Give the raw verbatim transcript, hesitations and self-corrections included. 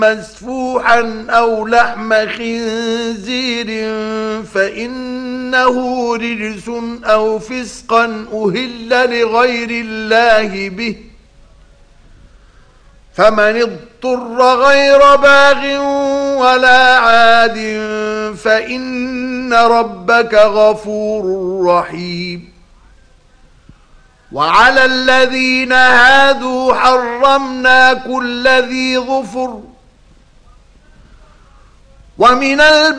مسفوحا أو لحم خنزير فإنه رجس أو فسقا أهل لغير الله به، فمن اضطر غير باغ ولا عاد فإن ربك غفور رحيم. وعلى الذين هادوا حرمنا كل ذي ظفر، ومن البقر